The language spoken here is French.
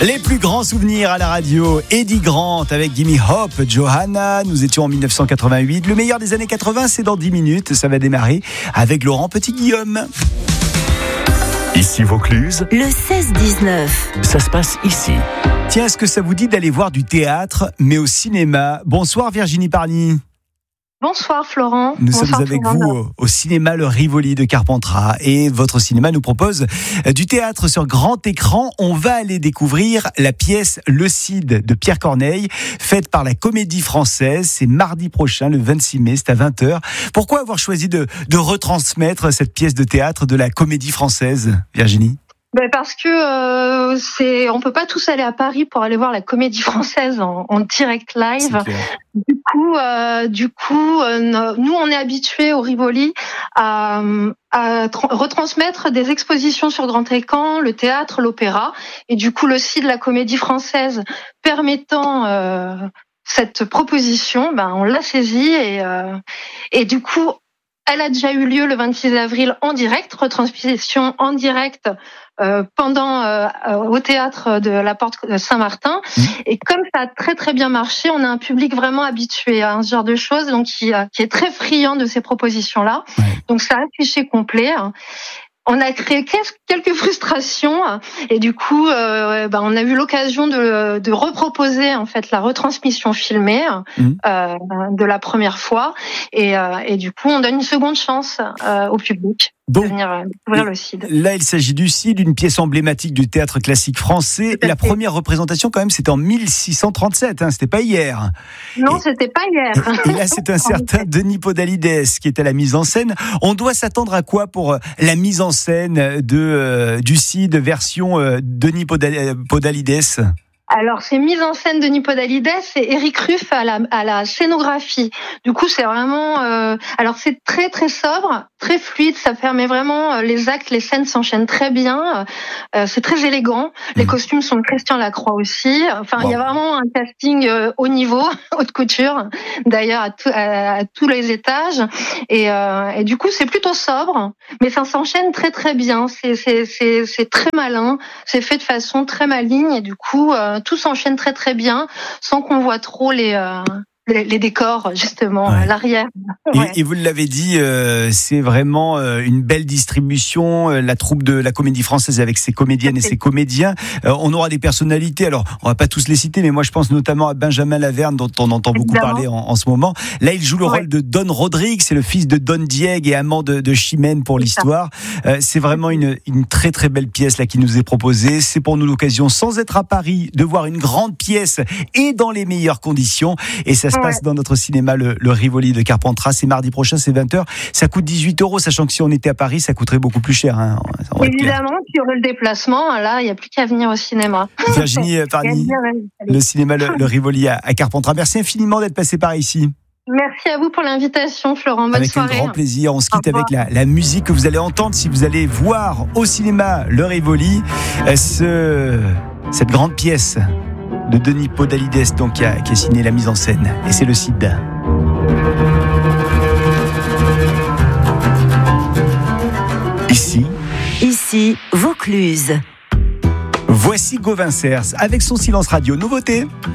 Les plus grands souvenirs à la radio, Eddie Grant avec Gimme Hope, Johanna, nous étions en 1988. Le meilleur des années 80, c'est dans 10 minutes, ça va démarrer avec Laurent Petit-Guillaume. Ici Vaucluse, le 16-19. ça se passe ici. Tiens, est-ce que ça vous dit d'aller voir du théâtre, mais au cinéma? Bonsoir Virginie Parny. Bonsoir Florent. Nous Bonsoir sommes avec tout le monde. vous au cinéma Le Rivoli de Carpentras et votre cinéma nous propose du théâtre sur grand écran. On va aller découvrir la pièce Le Cid de Pierre Corneille, faite par la Comédie Française. C'est mardi prochain, le 26 mai, c'est à 20h. Pourquoi avoir choisi de retransmettre cette pièce de théâtre de la Comédie Française, Virginie? Parce que on peut pas tous aller à Paris pour aller voir la Comédie Française en direct live. Du coup, nous on est habitués au Rivoli à retransmettre des expositions sur grand écran, le théâtre, l'opéra, et du coup le site de la Comédie Française permettant cette proposition, on l'a saisie et du coup elle a déjà eu lieu le 26 avril en direct, retransmission en direct au théâtre de la Porte Saint-Martin. Et comme ça a très très bien marché, on a un public vraiment habitué à ce genre de choses, donc qui est très friand de ces propositions-là. Ouais. Donc ça a affiché complet. On a créé quelques frustrations et du coup, on a eu l'occasion de reproposer en fait la retransmission filmée de la première fois et du coup, on donne une seconde chance au public. Donc, de venir découvrir le Cid. Là, il s'agit du Cid, une pièce emblématique du théâtre classique français. La première représentation, quand même, c'était en 1637. C'était pas hier. Non, c'était pas hier. Et là, c'est un certain Denis Podalides qui est à la mise en scène. On doit s'attendre à quoi pour la mise en scène du Cid version Denis Podalides? Alors, c'est mise en scène de Denis Podalides et Éric Ruff à la scénographie. Du coup, c'est vraiment... alors, c'est très, très sobre, très fluide. Ça permet vraiment... les actes, les scènes s'enchaînent très bien. C'est très élégant. Les costumes sont de Christian Lacroix aussi. Enfin, il y a vraiment un casting haut niveau, haute couture, d'ailleurs, à tous les étages. Et du coup, c'est plutôt sobre, mais ça s'enchaîne très, très bien. C'est très malin. C'est fait de façon très maligne et du coup... tout s'enchaîne très très bien sans qu'on voit trop les décors, justement, l'arrière. Et vous l'avez dit, c'est vraiment une belle distribution, la troupe de la Comédie Française avec ses comédiennes et ses comédiens. On aura des personnalités, alors on va pas tous les citer, mais moi je pense notamment à Benjamin Laverne, dont on entend beaucoup parler en ce moment. Là, il joue le rôle de Don Rodrigue, c'est le fils de Don Diego et amant de Chimène pour l'histoire. C'est vraiment une très très belle pièce là qui nous est proposée. C'est pour nous l'occasion, sans être à Paris, de voir une grande pièce et dans les meilleures conditions. Et ça se passe dans notre cinéma le Rivoli de Carpentras. C'est mardi prochain, c'est 20h. Ça coûte 18 €, sachant que si on était à Paris, ça coûterait beaucoup plus cher. Évidemment, puis le déplacement, là, il n'y a plus qu'à venir au cinéma. Virginie Parny, le cinéma le Rivoli à Carpentras. Merci infiniment d'être passé par ici. Merci à vous pour l'invitation, Florent. Bonne soirée. Avec un grand plaisir. On se quitte avec la musique que vous allez entendre si vous allez voir au cinéma le Rivoli cette grande pièce de Denis Podalides, donc, qui a signé la mise en scène. Et c'est le Cid. Ici, Vaucluse. Voici Gauvin Cers avec son silence radio. Nouveauté.